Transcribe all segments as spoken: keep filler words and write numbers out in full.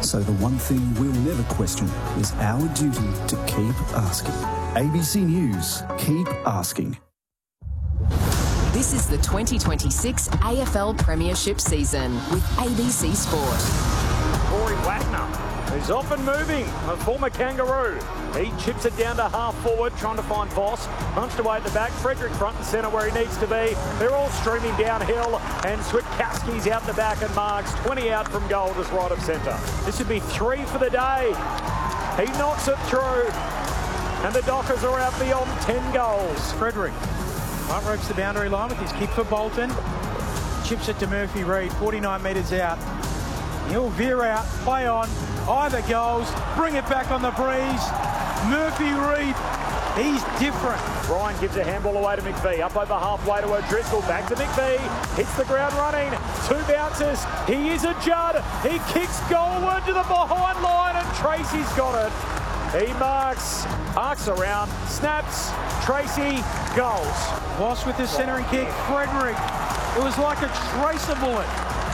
So the one thing we'll never question is our duty to keep asking. A B C News, keep asking. This is the twenty twenty-six A F L Premiership season with A B C Sport. Rory Wagner, who's often moving, a former Kangaroo. He chips it down to half forward, trying to find Voss. Punched away at the back. Frederick front and centre where he needs to be. They're all streaming downhill, and Switkowski's out the back and marks twenty out from goal, just right of centre. This would be three for the day. He knocks it through, and the Dockers are out beyond ten goals. Frederick right ropes the boundary line with his kick for Bolton. Chips it to Murphy Reid, forty-nine metres out. He'll veer out, play on, either goals, bring it back on the breeze. Murphy Reid, he's different. Ryan gives a handball away to McVeigh, up over halfway to O'Driscoll, back to McVeigh, hits the ground running, two bounces, he is a Judd, he kicks goalward to the behind line and Tracy's got it. He marks, arcs around, snaps, Tracy, goals. Voss with his centering kick, Frederick, it was like a tracer bullet.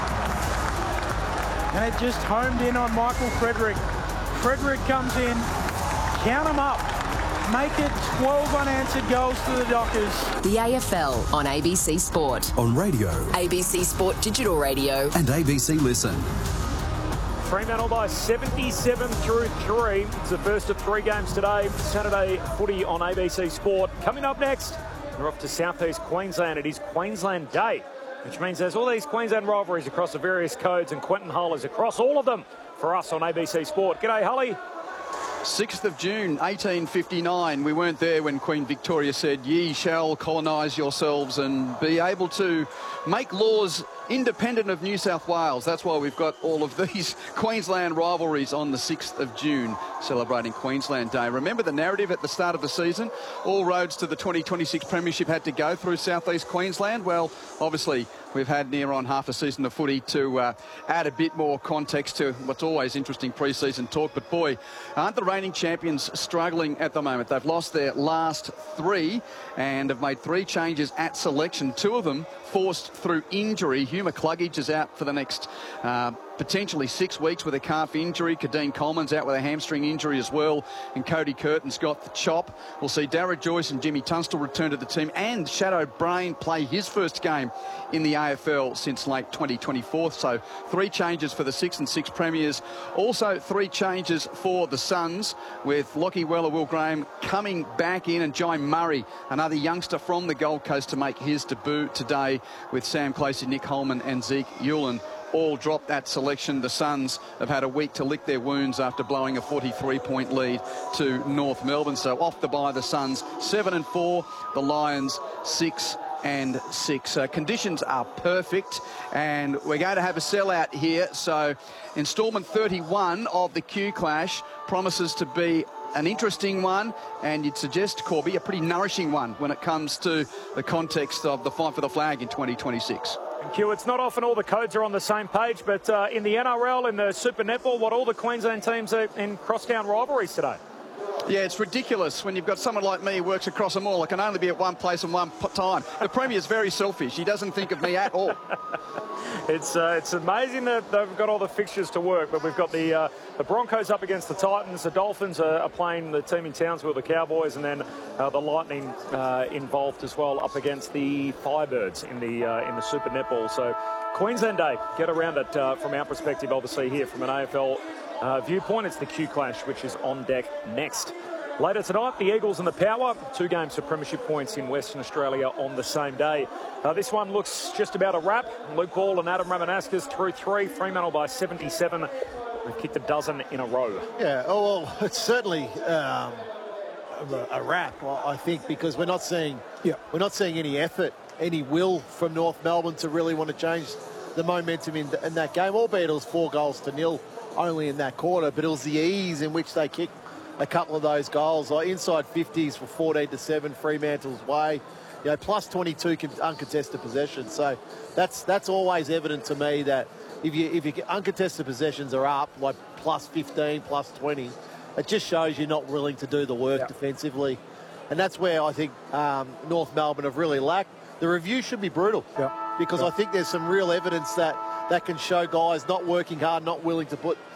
And it just homed in on Michael Frederick. Frederick comes in, count them up, make it twelve unanswered goals to the Dockers. The A F L on A B C Sport. On radio. A B C Sport Digital Radio. And A B C Listen. Fremantle by seventy-seven through three. It's the first of three games today. Saturday footy on A B C Sport. Coming up next, we're off to southeast Queensland. It is Queensland Day, which means there's all these Queensland rivalries across the various codes, and Quentin Hull is across all of them for us on A B C Sport. G'day, Hully. sixth of June, eighteen fifty-nine. We weren't there when Queen Victoria said, "Ye shall colonise yourselves and be able to make laws independent of New South Wales." That's why we've got all of these Queensland rivalries on the sixth of June, celebrating Queensland Day. Remember the narrative at the start of the season? All roads to the twenty twenty-six Premiership had to go through southeast Queensland. Well, obviously, we've had near on half a season of footy to uh, add a bit more context to what's always interesting pre-season talk. But boy, aren't the reigning champions struggling at the moment? They've lost their last three and have made three changes at selection. Two of them forced through injury. Hugh McCluggage is out for the next uh, potentially six weeks with a calf injury. Kadeen Coleman's out with a hamstring injury as well. And Cody Curtin's got the chop. We'll see Darragh Joyce and Jimmy Tunstall return to the team, and Shadow Brain play his first game in the A F L since late twenty twenty-four. So three changes for the six and six premiers. Also three changes for the Suns, with Lockie Weller, Will Graham coming back in, and Jai Murray, another youngster from the Gold Coast, to make his debut today, with Sam Clasey, Nick Holman and Zeke Hewlin all dropped that selection. The Suns have had a week to lick their wounds after blowing a forty-three point lead to North Melbourne. So off the bye, the Suns seven and four, the Lions six and six. Uh, conditions are perfect, and we're going to have a sellout here. So instalment thirty-one of the Q Clash promises to be an interesting one, and you'd suggest, Corby, a pretty nourishing one when it comes to the context of the fight for the flag in twenty twenty-six. Thank you. It's not often all the codes are on the same page, but uh, in the N R L, in the Super Netball, what all the Queensland teams are in crosstown rivalries today? Yeah, it's ridiculous when you've got someone like me who works across them all. I can only be at one place and one time. The Premier's very selfish. He doesn't think of me at all. It's uh, it's amazing that they've got all the fixtures to work, but we've got the uh, the Broncos up against the Titans. The Dolphins are, are playing the team in Townsville, the Cowboys, and then uh, the Lightning uh, involved as well up against the Firebirds in the uh, in the Super Netball. So Queensland Day, get around it uh, from our perspective, obviously here from an A F L uh, viewpoint. It's the Q Clash, which is on deck next. Later tonight, the Eagles and the Power. Two games for premiership points in Western Australia on the same day. Uh, this one looks just about a wrap. Luke Ball and Adam Ramanaskas through three. Fremantle by seventy-seven. They've kicked a dozen in a row. Yeah, oh, well, it's certainly um, a, a wrap, I think, because we're not seeing, yeah. we're not seeing any effort, any will from North Melbourne to really want to change the momentum in, in that game, albeit it was four goals to nil only in that quarter, but it was the ease in which they kicked a couple of those goals. Like inside fifties for fourteen to seven, Fremantle's way. You know, plus twenty-two uncontested possessions. So that's that's always evident to me that if you if your uncontested possessions are up, like plus fifteen, plus twenty, it just shows you're not willing to do the work yep. defensively. And that's where I think um, North Melbourne have really lacked. The review should be brutal yep. because yep. I think there's some real evidence that that can show guys not working hard, not willing to put